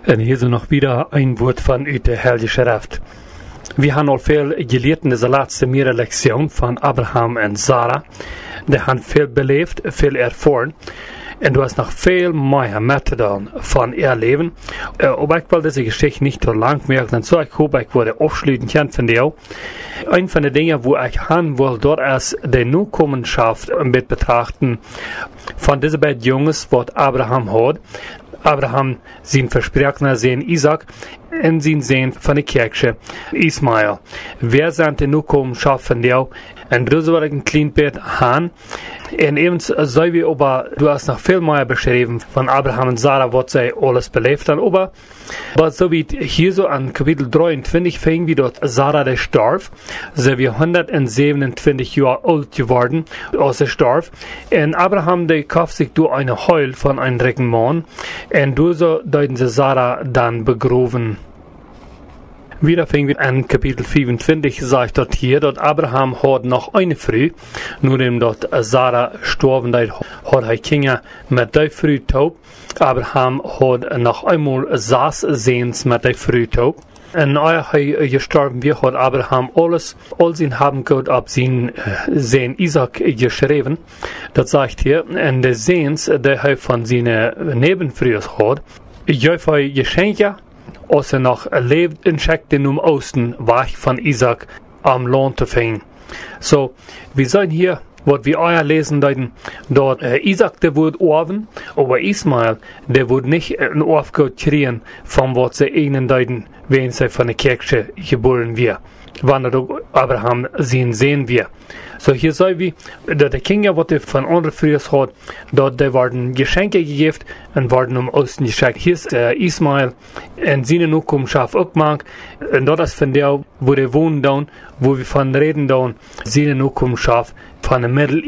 En hier zo nog wieder ein Wort van uit de Heilige Schrift. Wir haben al veel geleerd in deze laatste Lektion von Abraham und Sarah. Die haben viel beleefd, viel erfahren. En du hast noch viel mehr mitgedaan von ihr Leben. Aber ich will diese Geschichte nicht so lang machen, dann so ich hoffe, ich würde aufschließen können von dir. Ein von den Dingen, wo ich haben will, dort ist die Nachkommenschaft mit betrachten von diesen beiden Jungs, was Abraham hat. Abraham, sein Versprecher, sein Isaac, und sein Sohn von der Kirche, Ismael. Wer sind die Nachkommenschaft von dir? Und das war ein kleines Bild haben. Und eben so wie aber, du hast noch viel mehr beschrieben von Abraham und Sarah, was sie alles belebt haben. Aber so wie hier so an Kapitel 23 fing, wie dort Sarah der starb, sie wie 127 Jahre alt geworden, als sie starb. Und Abraham, der kauft sich durch eine Heul von einem reichen Mann. Und du so deuten sie Sarah dann begraben. Wieder fing wir an Kapitel 25, sagt dort hier, dort Abraham hat noch eine Früh, nur dem dort Sarah gestorben, hat er Kinder mit der Früh taub. Abraham hat noch einmal 6 Sehens mit der Früh taub. Und als er gestorben wird, hat Abraham all sein Haben Gott ab sein Isaac geschrieben. Das sagt hier, und der Sehens, der er von seinen Nebenfrühs hat, ich habe Geschenke, als er noch lebt und schickt den Osten weg von Isaac am Land zu finden. So, wir sollen hier, was wir euer lesen, dort Isaac, der wird orven, aber Ismael, der wird nicht ein Aufgott kriegen, von was sie ihnen deuten, wenn sie von der Kirche geboren wird. Wann Abraham sehen wir. So hier soll wie, der Kinder, was er von anderen früher hat, dort werden Geschenke gegeben und werden Osten geschickt. Hier ist Ismael und seine Nachkommenschaft auch gemacht. Und dort ist von der, wo der wohnen, wo wir von reden, seine Nachkommenschaft von der Mittel